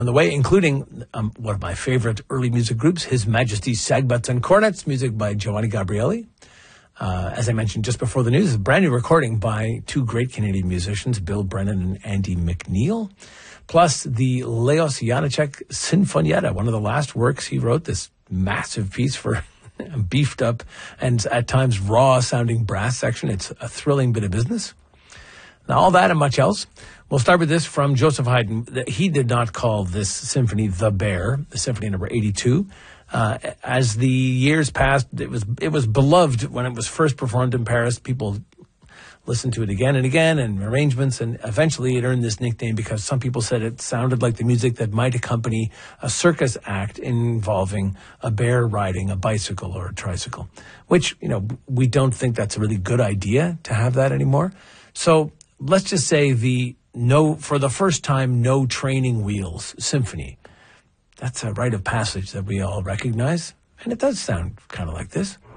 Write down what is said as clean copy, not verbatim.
on the way, including one of my favorite early music groups, His Majesty's Sagbutts and Cornets, music by Giovanni Gabrieli. As I mentioned just before the news, a brand new recording by two great Canadian musicians, Bill Brennan and Andy McNeil, plus the Leos Janáček Sinfonietta, one of the last works he wrote, this massive piece for beefed up and at times raw-sounding brass section. It's a thrilling bit of business. Now, all that and much else. We'll start with this from Joseph Haydn. He did not call this symphony The Bear, the symphony number 82. As the years passed, it was beloved when it was first performed in Paris. People listened to it again and again, and arrangements, and eventually it earned this nickname because some people said it sounded like the music that might accompany a circus act involving a bear riding a bicycle or a tricycle, which, we don't think that's a really good idea to have that anymore. So let's just say for the first time, No Training Wheels Symphony. That's a rite of passage that we all recognize, and it does sound kind of like this.